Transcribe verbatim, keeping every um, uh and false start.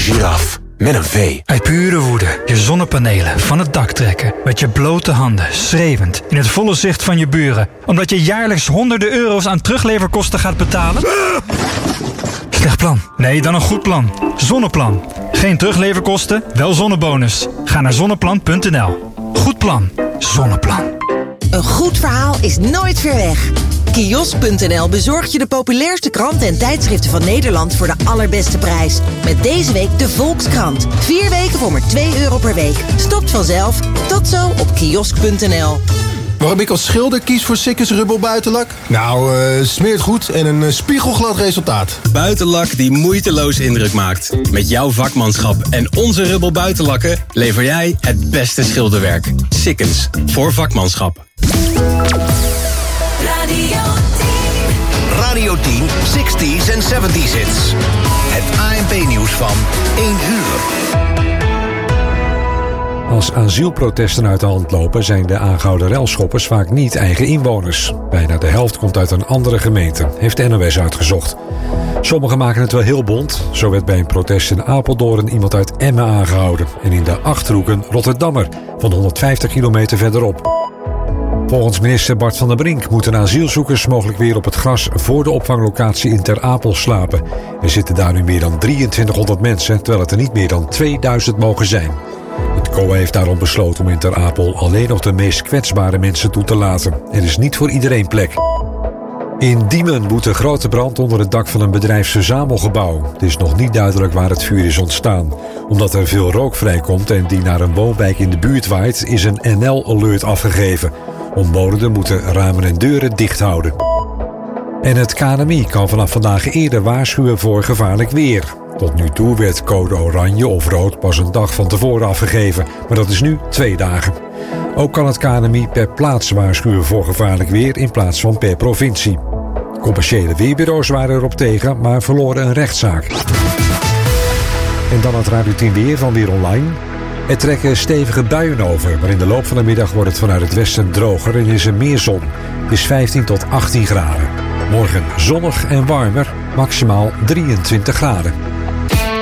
Giraf. Met een V. Uit pure woede je zonnepanelen van het dak trekken. Met je blote handen, schreeuwend, in het volle zicht van je buren. Omdat je jaarlijks honderden euro's aan terugleverkosten gaat betalen? Slecht plan. Nee, dan een goed plan. Zonneplan. Geen terugleverkosten, wel zonnebonus. Ga naar zonneplan punt n l. Goed plan. Zonneplan. Een goed verhaal is nooit ver weg. Kiosk punt n l bezorgt je de populairste kranten en tijdschriften van Nederland voor de allerbeste prijs. Met deze week de Volkskrant. Vier weken voor maar twee euro per week. Stopt vanzelf. Tot zo op kiosk punt n l. Waarom ik als schilder kies voor Sikkes Rubbel buitenlak? Nou, uh, smeert goed en een uh, spiegelglad resultaat. Buitenlak die moeiteloos indruk maakt. Met jouw vakmanschap en onze Rubbel buitenlakken lever jij het beste schilderwerk. Sikkens, voor vakmanschap. Radio tien. Radio tien, zestig's en zeventig's hits. Het A N P-nieuws van één uur. Als asielprotesten uit de hand lopen, zijn de aangehouden relschoppers vaak niet eigen inwoners. Bijna de helft komt uit een andere gemeente, heeft de N O S uitgezocht. Sommigen maken het wel heel bont. Zo werd bij een protest in Apeldoorn iemand uit Emmen aangehouden. En in de Achterhoek een Rotterdammer van honderdvijftig kilometer verderop. Volgens minister Bart van der Brink moeten asielzoekers mogelijk weer op het gras voor de opvanglocatie in Ter Apel slapen. Er zitten daar nu meer dan drieëntwintighonderd mensen, terwijl het er niet meer dan tweeduizend mogen zijn. Het C O A heeft daarom besloten om in Ter Apel alleen nog de meest kwetsbare mensen toe te laten. Er is niet voor iedereen plek. In Diemen woedt een grote brand onder het dak van een bedrijfsverzamelgebouw. Het is nog niet duidelijk waar het vuur is ontstaan. Omdat er veel rook vrijkomt en die naar een woonwijk in de buurt waait, is een N L-alert afgegeven. Omwonenden moeten ramen en deuren dicht houden. En het K N M I kan vanaf vandaag eerder waarschuwen voor gevaarlijk weer. Tot nu toe werd code oranje of rood pas een dag van tevoren afgegeven, maar dat is nu twee dagen. Ook kan het K N M I per plaats waarschuwen voor gevaarlijk weer in plaats van per provincie. Commerciële weerbureaus waren erop tegen, maar verloren een rechtszaak. En dan het Radio tien weer van Weer Online. Er trekken stevige buien over, maar in de loop van de middag wordt het vanuit het westen droger en is er meer zon. Het is vijftien tot achttien graden. Morgen zonnig en warmer, maximaal drieëntwintig graden.